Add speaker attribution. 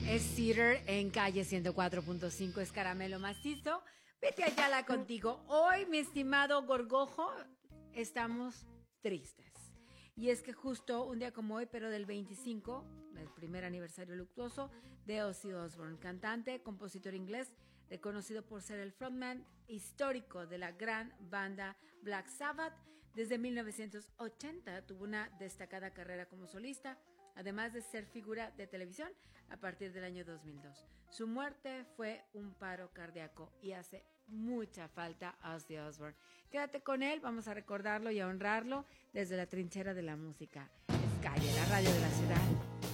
Speaker 1: Es Cedar en calle 104.5, es caramelo macizo. Vete allá contigo. Hoy, mi estimado Gorgojo, estamos tristes. Y es que justo un día como hoy, pero del 25, el primer aniversario luctuoso de Ozzy Osbourne, cantante, compositor inglés, reconocido por ser el frontman histórico de la gran banda Black Sabbath. Desde 1980 tuvo una destacada carrera como solista, además de ser figura de televisión a partir del año 2002. Su muerte fue un paro cardíaco y hace mucha falta a Ozzy Osbourne. Quédate con él, vamos a recordarlo y a honrarlo desde la trinchera de la música. Es Calle, la radio de la ciudad.